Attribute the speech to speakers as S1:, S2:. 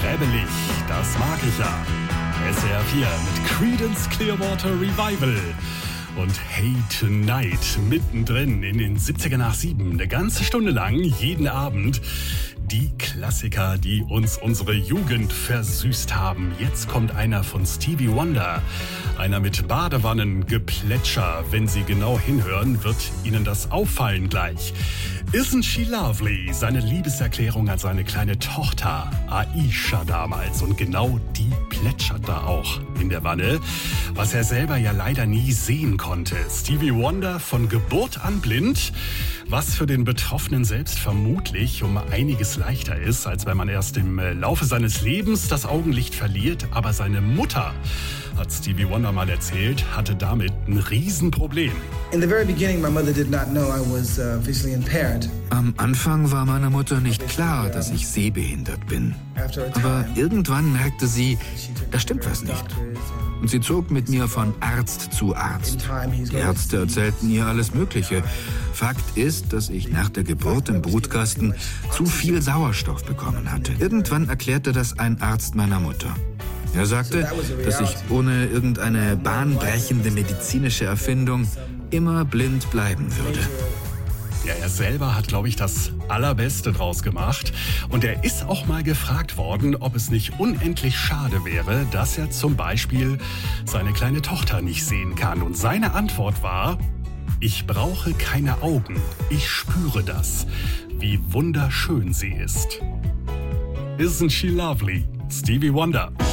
S1: Schäbelig, das mag ich ja. SWR 4 mit Creedence Clearwater Revival. Und Hey Tonight, mittendrin in den 70er nach 7, eine ganze Stunde lang, jeden Abend. Die Klassiker, die uns unsere Jugend versüßt haben. Jetzt kommt einer von Stevie Wonder. Einer mit Badewannengeplätscher. Wenn Sie genau hinhören, wird Ihnen das auffallen gleich. Isn't She Lovely? Seine Liebeserklärung an seine kleine Tochter Aisha damals. Und genau die plätschert da auch in der Wanne, was er selber ja leider nie sehen konnte. Stevie Wonder von Geburt an blind, was für den Betroffenen selbst vermutlich um einiges leichter ist, als wenn man erst im Laufe seines Lebens das Augenlicht verliert. Aber seine Mutter, hat Stevie Wonder mal erzählt, hatte damit ein Riesenproblem.
S2: In the very beginning, my mother did not know I was visually impaired.
S3: Am Anfang war meiner Mutter nicht klar, dass ich sehbehindert bin. Aber irgendwann merkte sie, da stimmt was nicht. Und sie zog mit mir von Arzt zu Arzt. Die Ärzte erzählten ihr alles Mögliche. Fakt ist, dass ich nach der Geburt im Brutkasten zu viel Sauerstoff bekommen hatte. Irgendwann erklärte das ein Arzt meiner Mutter. Er sagte, dass ich ohne irgendeine bahnbrechende medizinische Erfindung immer blind bleiben würde.
S1: Ja, er selber hat, glaube ich, das Allerbeste draus gemacht. Und er ist auch mal gefragt worden, ob es nicht unendlich schade wäre, dass er zum Beispiel seine kleine Tochter nicht sehen kann. Und seine Antwort war: Ich brauche keine Augen. Ich spüre das, wie wunderschön sie ist. Isn't she lovely? Stevie Wonder.